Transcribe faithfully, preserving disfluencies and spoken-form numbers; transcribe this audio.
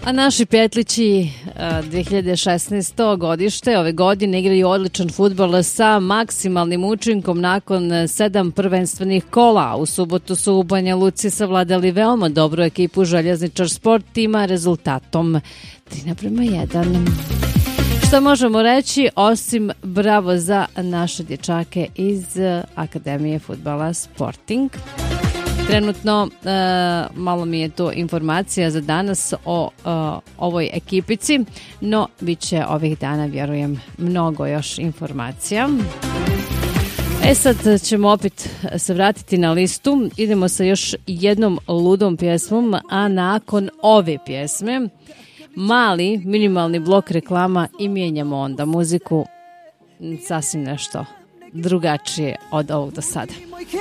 A naši Petlići dve hiljade šesnaesto. godište ove godine igraju odličan fudbal sa maksimalnim učinkom nakon sedam prvenstvenih kola. U subotu su u Banja Luci savladali veoma dobru ekipu Željezničar Sport tima rezultatom tri naprema jedan. Što možemo reći osim bravo za naše dječake iz Akademije fudbala Sporting. Trenutno, e, malo mi je to informacija za danas o e, ovoj ekipici, no bit će ovih dana, vjerujem, mnogo još informacija. E sad ćemo opet se vratiti na listu, idemo sa još jednom ludom pjesmom, a nakon ove pjesme mali, minimalni blok reklama i mijenjamo onda muziku sasvim nešto drugačije od ovog do sada.